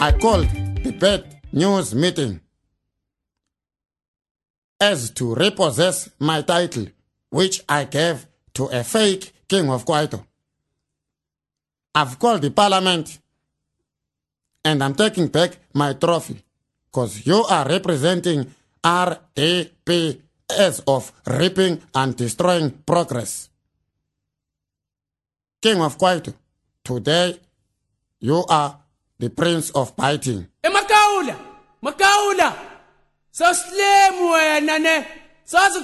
I called the bad news meeting as to repossess my title, which I gave to a fake king of Kwaito. I've called the parliament and I'm taking back my trophy because you are representing RAP as of reaping and destroying progress. King of Kwaito, today you are the prince of biting. Makaula! So slim wena ne. So